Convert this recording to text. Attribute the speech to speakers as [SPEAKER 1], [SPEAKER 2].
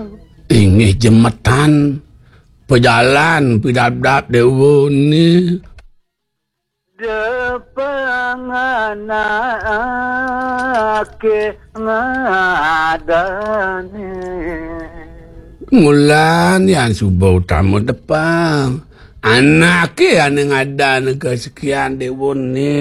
[SPEAKER 1] Ini jembatan pejalan pidadap dewa ni.
[SPEAKER 2] Depanganake ngadane.
[SPEAKER 1] Ngulan yang subah utama depan. Anak ke yang ngadan kesekian dewa ni.